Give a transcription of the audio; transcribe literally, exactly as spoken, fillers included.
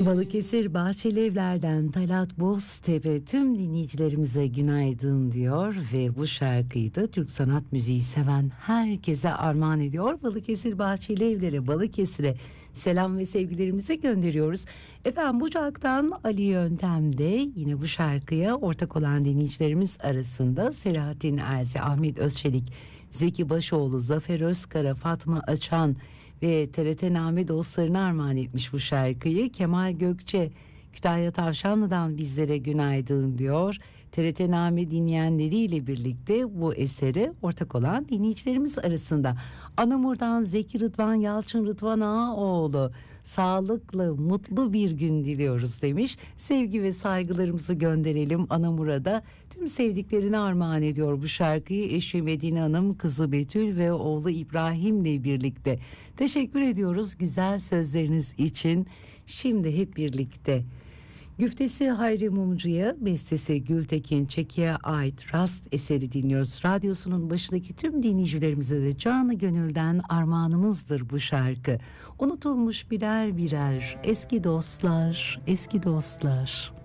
Balıkesir Bahçelievler'den Talat Boztepe tüm dinleyicilerimize günaydın diyor ve bu şarkıyı da Türk sanat müziği seven herkese armağan ediyor. Balıkesir Bahçelievler'e, Balıkesir'e selam ve sevgilerimizi gönderiyoruz. Efendim Bucak'tan Ali Yöntem'de yine bu şarkıya ortak olan dinleyicilerimiz arasında Selahattin Erzi, Ahmet Özçelik, Zeki Başoğlu, Zafer Özkara, Fatma Açan ve T R T Name dostlarına armağan etmiş bu şarkıyı. Kemal Gökçe Kütahya Tavşanlı'dan bizlere günaydın diyor. T R T Name dinleyenleriyle birlikte bu esere ortak olan dinleyicilerimiz arasında. Anamur'dan Zeki Rıdvan Yalçın Rıdvan Ağaoğlu, sağlıklı mutlu bir gün diliyoruz demiş. Sevgi ve saygılarımızı gönderelim Anamur'a da. Tüm sevdiklerine armağan ediyor bu şarkıyı eşi Medine Hanım, kızı Betül ve oğlu İbrahim'le birlikte. Teşekkür ediyoruz güzel sözleriniz için. Şimdi hep birlikte güftesi Hayri Mumcu'ya, bestesi Gültekin Çeki'ye ait Rast eseri dinliyoruz. Radyosunun başındaki tüm dinleyicilerimize de canı gönülden armağanımızdır bu şarkı. Unutulmuş birer birer eski dostlar, eski dostlar.